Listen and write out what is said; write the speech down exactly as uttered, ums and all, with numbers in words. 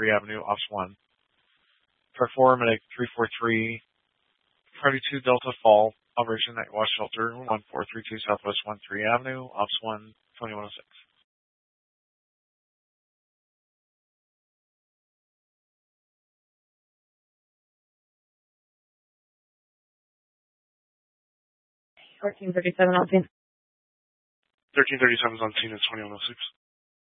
three Avenue, Ops one. Truck four, Medic three four three, Priority two Delta Fall, Operation Night Watch Shelter one four three two Southwest one three Avenue, Ops one, twenty-one oh six. fourteen thirty-seven on scene. thirteen thirty-seven is on scene at twenty-one oh six.